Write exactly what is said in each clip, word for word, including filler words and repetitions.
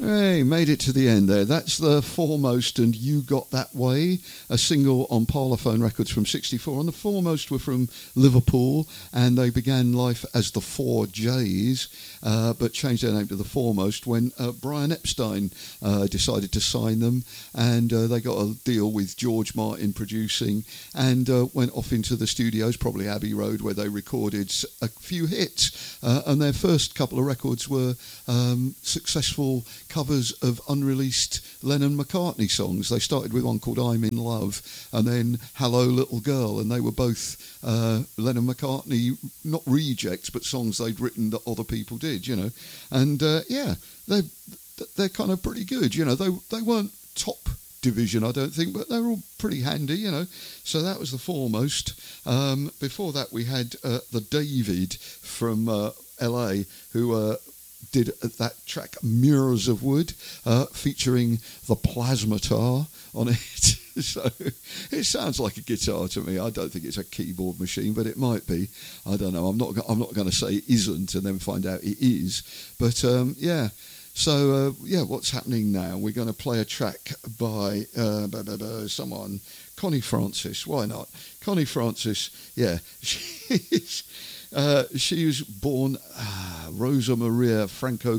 Hey, made it to the end there. That's The Foremost and You Got That Way, a single on Parlophone Records from sixty-four. And The Foremost were from Liverpool, and they began life as the Four J's, uh, but changed their name to The Foremost when uh, Brian Epstein uh, decided to sign them, and uh, they got a deal with George Martin producing, and uh, went off into the studios, probably Abbey Road, where they recorded a few hits. Uh, and their first couple of records were um, successful covers of unreleased Lennon-McCartney songs. They started with one called I'm in Love, and then Hello Little Girl, and they were both uh, Lennon-McCartney, not rejects, but songs they'd written that other people did, you know. And uh, yeah, they're, they're kind of pretty good, you know. They, they weren't top division, I don't think, but they were all pretty handy, you know. So that was The Foremost. Um, before that, we had uh, the David from uh, L A, who uh, did that track Mirrors of Wood, uh, featuring the Plasmatar on it. So it sounds like a guitar to me. I don't think it's a keyboard machine, but it might be. I don't know. I'm not. I'm not going to say it isn't and then find out it is. But um, yeah. So uh, yeah, what's happening now? We're going to play a track by uh, blah, blah, blah, someone, Connie Francis. Why not? Connie Francis. Yeah, she's. Uh, she was born uh, Rosa Maria Franco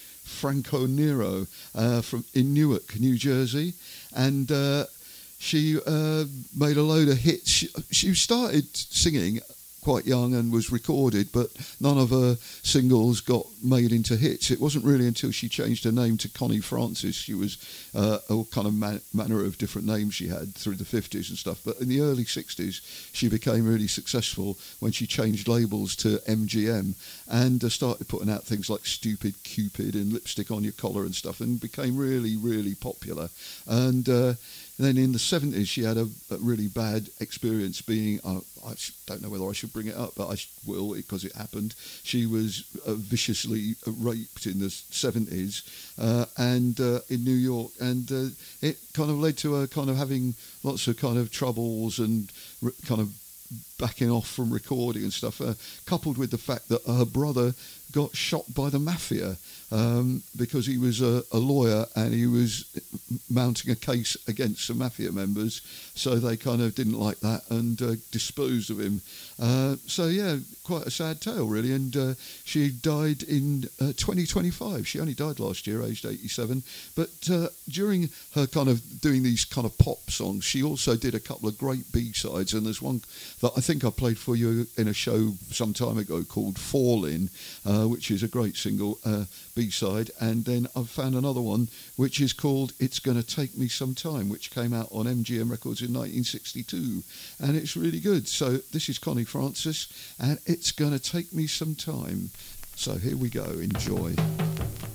Franco Nero uh, from in Newark, New Jersey, and uh, she uh, made a load of hits. She, she started singing quite young and was recorded, but none of her singles got made into hits. It wasn't really until she changed her name to Connie Francis. She was uh, all kind of man- manner of different names she had through the fifties and stuff. But in the early sixties, she became really successful when she changed labels to M G M and uh, started putting out things like Stupid Cupid and Lipstick on Your Collar and stuff, and became really, really popular. And uh, then in the seventies, she had a, a really bad experience being, uh, I don't know whether I should bring it up, but I will because it happened. She was uh, viciously raped in the seventies uh, and uh, in New York, and uh, it kind of led to her kind of having lots of kind of troubles and re- kind of backing off from recording and stuff, uh, coupled with the fact that her brother got shot by the mafia um, because he was a, a lawyer and he was mounting a case against some mafia members, so they kind of didn't like that and uh, disposed of him. Uh, so yeah, quite a sad tale really, and uh, she died in uh, twenty twenty-five. She only died last year, aged eighty-seven, but uh, during her kind of doing these kind of pop songs, she also did a couple of great B-sides, and there's one that I think I played for you in a show some time ago called Fallin', uh, which is a great single uh, B-side, and then I've found another one which is called It's Gonna Take Me Some Time, which came out on M G M Records in nineteen sixty-two, and it's really good. So this is Connie Francis, and It's Gonna Take Me Some Time. So here we go, enjoy.